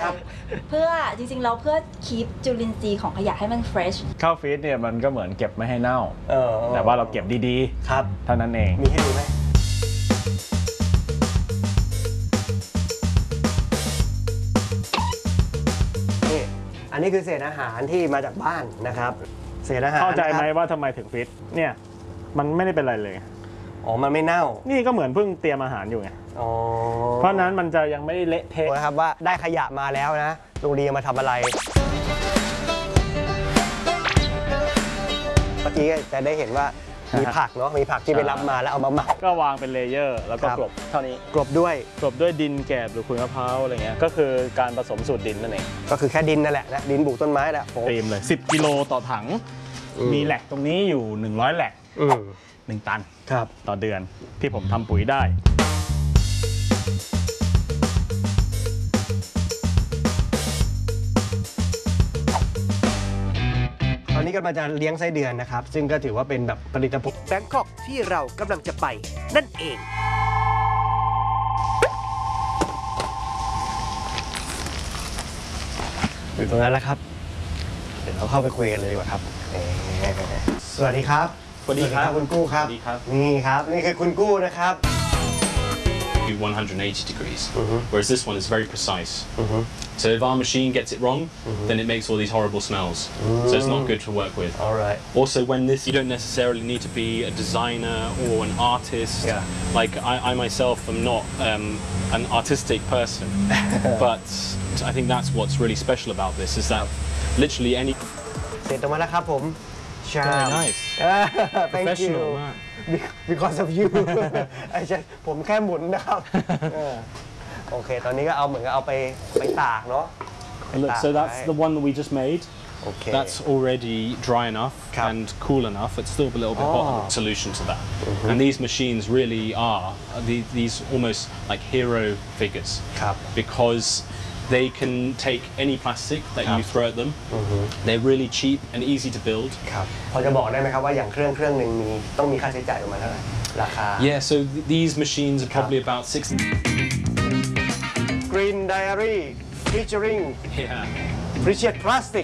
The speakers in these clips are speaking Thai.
ครับเพื่อจริงๆเราเพื่อคีปจุลินทรีย์ของขยะให้มันเฟรชข้าวฟีดเนี่ยมันก็เหมือนเก็บไม่ให้เน่าแต่ว่าเราเก็บดีๆครับเท่านั้นเองมีให้ดูไหมนี่อันนี้คือเศษอาหารที่มาจากบ้านนะครับเศษอาหารเข้าใจไหมว่าทำไมถึงฟีดเนี่ยมันไม่ได้เป็นอะไรเลยอ๋อมันไม่เน่านี่ก็เหมือนเพิ่งเตรียมอาหารอยู่ไงเพราะนั้นมันจะยังไม่เละเทะนะครับว่าได้ขยะมาแล้วนะโรงเรียนมาทำอะไรเมื่อกี้จะได้เห็นว่ามีผักเนาะมีผักที่ไปรับมาแล้วเอามาหมักก็วางเป็นเลเยอร์แล้วก็กลบเท่านี้กลบด้วยดินแกบหรือขุยมะพร้าวอะไรเงี้ยก็คือการผสมสูตรดินนั่นเองก็คือแค่ดินนั่นแหละนะดินปลูกต้นไม้แหละเต็มเลย10 กิโลต่อถังมีแหลกตรงนี้อยู่100แหลก1 ตันต่อเดือนที่ผมทำปุ๋ยได้ตอนนี้ก็มาจะเลี้ยงไส้เดือนนะครับซึ่งก็ถือว่าเป็นแบบผลิตภัณฑ์แบงคอกที่เรากำลังจะไปนั่นเองอยู่ตรงนั้นแล้วครับเดี๋ยวเราเข้าไปคุยกันเลยดีกว่าครับสวัสดีครับสวัสดีครับคุณกู้ครับนี่ครับนี่คือคุณกู้นะครับ 180 degrees, whereas this one is very precise. So if our machine gets it wrong, then it makes all these horrible smells. So it's not good to work with. Alright. Also, when you don't necessarily need to be a designer or an artist. Yeah. Like I myself am not an artistic person, but I think that's what's really special about this is that literally any. เสร็จตรงมาแล้วครับผม Very nice. Professional. Because of you. ผมแค่หมุนนะครับโอเคตอนนี้ก็เอาเหมือนกับเอาไปตากเนาะ Look, so that's the one that we just made. Okay. That's already dry enough and cool enough. It's still a little bit hot. Solution to that. And these machines really are these almost like hero figures because they can take any plastic that you throw at them. They're really cheap and easy to build. พอจะบอกได้ไหมครับว่าอย่างเครื่องหนึ่งต้องมีค่าใช้จ่ายประมาณเท่าไหร่ราคา Yeah, so these machines are probably about Green Diary featuring Precious Plastic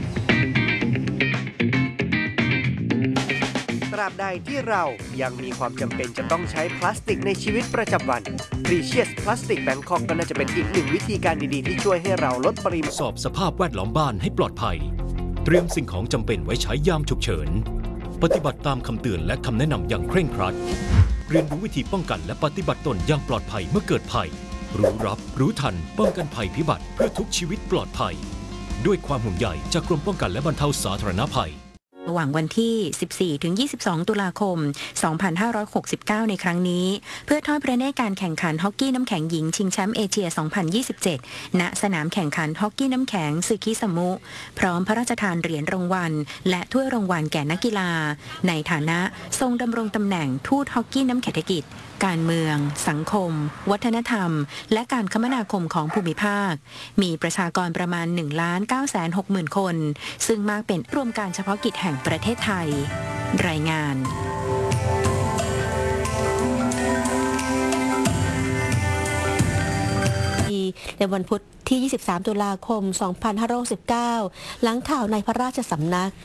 ตราบใดที่เรายังมีความจำเป็นจะต้องใช้พลาสติกในชีวิตประจำวัน Precious Plastic Bangkok ก็น่าจะเป็นอีกหนึ่งวิธีการดีๆที่ช่วยให้เราลดปริมาณสอบสภาพแวดล้อมบ้านให้ปลอดภัยเตรียมสิ่งของจำเป็นไว้ใช้ยามฉุกเฉินปฏิบัติตามคำเตือนและคำแนะนำอย่างเคร่งครัดเรียนรู้วิธีป้องกันและปฏิบัติตนอย่างปลอดภัยเมื่อเกิดภัยรู้รับรู้ทันป้องกันภัยพิบัติเพื่อทุกชีวิตปลอดภัยด้วยความห่วงใยจากกรมป้องกันและบรรเทาสาธารณภัยระหว่างวันที่ 14 ถึง 22 ตุลาคม 2569 ในครั้งนี้เพื่อทอดพระเนตรการแข่งขันฮอกกี้น้ำแข็งหญิงชิงแชมป์เอเชีย 2027 ณ สนามแข่งขันฮอกกี้น้ำแข็งซึคิสมุพร้อมพระราชทานเหรียญรางวัลและถ้วยรางวัลแก่นักกีฬาในฐานะทรงดำรงตำแหน่งทูตฮอกกี้น้ำแข็งเศรษฐกิจการเมืองสังคมวัฒนธรรมและการคมนาคมของภูมิภาคมีประชากรประมาณ 1,960,000 คนซึ่งมากเป็นรวมการเฉพาะกิจแห่งประเทศไทยรายงานในวันพุธที่ 23 ตุลาคม 2569 หลังข่าวในพระราชสำนัก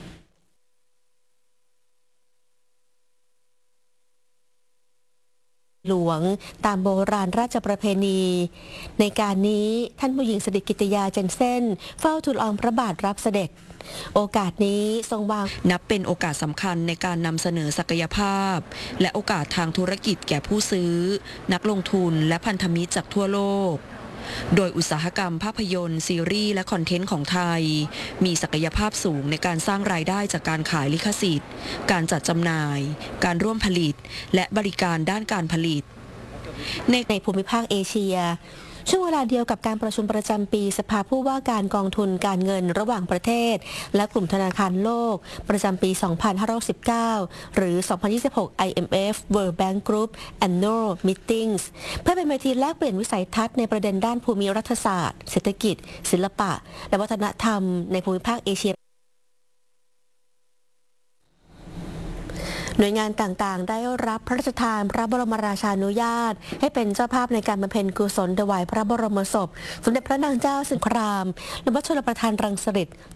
หลวงตามโบราณราชประเพณีในการนี้ท่านผู้หญิงสิริกิติยาเจนเซ่นเฝ้าทูลละอองพระบาทรับเสด็จโอกาสนี้ทรงวางนับเป็นโอกาสสำคัญในการนำเสนอศักยภาพและโอกาสทางธุรกิจแก่ผู้ซื้อนักลงทุนและพันธมิตรจากทั่วโลกโดยอุตสาหกรรมภาพยนตร์ซีรีส์และคอนเทนต์ของไทยมีศักยภาพสูงในการสร้างรายได้จากการขายลิขสิทธิ์การจัดจำหน่ายการร่วมผลิตและบริการด้านการผลิตในภูมิภาคเอเชียช่วงเวลาเดียวกับการประชุมประจำปีสภาผู้ว่าการกองทุนการเงินระหว่างประเทศและกลุ่มธนาคารโลกประจำปี 2519 หรือ 2026 IMF World Bank Group Annual Meetings เพื่อเป็นเวทีแลกเปลี่ยนวิสัยทัศน์ในประเด็นด้านภูมิรัฐศาสตร์เศรษฐกิจศิลปะและวัฒนธรรมในภูมิภาคเอเชียหน่วยงานต่างๆ ได้รับพระราชทานพระบรมราชานุญาตให้เป็นเจ้าภาพในการบำเพ็ญกุศลถวายพระบรมศพสมเด็จพระนางเจ้าสิริกิติ์และวัดชลประทานรังสิต